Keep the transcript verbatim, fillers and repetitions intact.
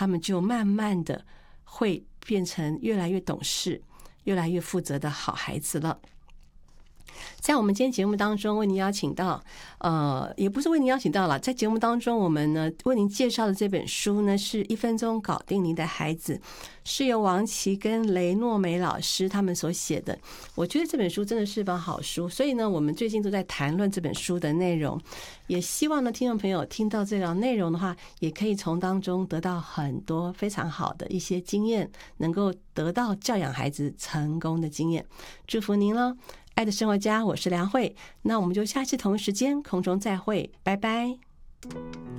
他们就慢慢的会变成越来越懂事、越来越负责的好孩子了。在我们今天节目当中为您邀请到呃，也不是为您邀请到了，在节目当中我们呢为您介绍的这本书呢是一分钟搞定您的孩子，是由王琦跟雷诺梅老师他们所写的。我觉得这本书真的是本好书，所以呢我们最近都在谈论这本书的内容，也希望呢听众朋友听到这条内容的话，也可以从当中得到很多非常好的一些经验，能够得到教养孩子成功的经验。祝福您了，爱的生活家，我是梁慧，那我们就下次同一时间空中再会，拜拜。